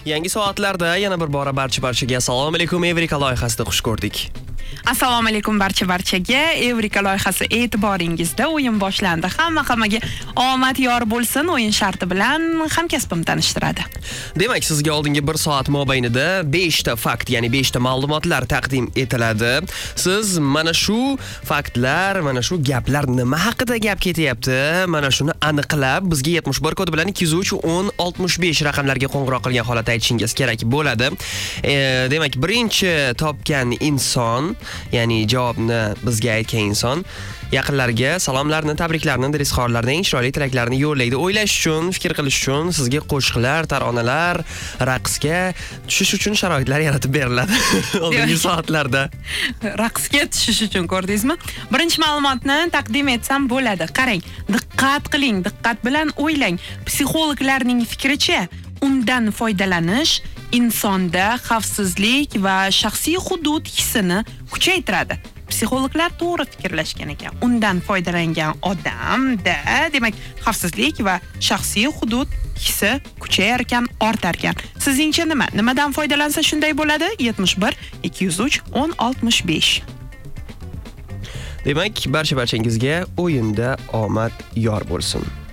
Yangi soatlarda yana bir bora barchaga assalomu alaykum Evrika loyihasida xush ko'rdik. Assalomu alaykum barchaga. Evrika loyihasi e'tiboringizda o'yin boshlandi. Hammaga omad yor bo'lsin o'yin sharti bilan hamkasbim tanishtiradi. Demak, sizga oldingi 1 soat mobaynida 5 ta fakt, ya'ni 5 ta ma'lumotlar taqdim etiladi. Siz mana shu faktlar, mana shu gaplar nima haqida gap ketyapti, mana shuni aniqlab bizga 71 kodi bilan 203 10 65 raqamlarga qo'ng'iroq qilgan holatda aytishingiz kerak bo'ladi. Demak, birinchi topgan inson, ya'ni javobni bizga aytgan inson yaqinlarga salomlarni, tabriklarni, izhorlarni, eng chiroyli tilaklarini yo'llaydi. O'ylash uchun, fikr qilish uchun sizga qo'shiqlar, taronalar, raqsga tushish uchun sharoitlar yaratib beriladi. Oldingi soatlarda. Raqsga tushish uchun ko'rdingizmi? Birinchi ma'lumotni taqdim etsam bo'ladi. Qarang, diqqat qiling, diqqat bilan o'ylang. Psixologlarning fikricha, undan foydalanish insonda xavfsizlik va shaxsiy hudud hissini kuchaytiradi. Psixologlar to'g'ri fikrlashgan ekan. Undan foydalangan odamda, demak, xavfsizlik va shaxsiy hudud hissi kuchayar ekan, ortar ekan. Sizningcha nima? Nimadan foydalansa shunday bo'ladi? 71 203 10 65. Demak, barchangizga o'yinda omad yor bo'lsin.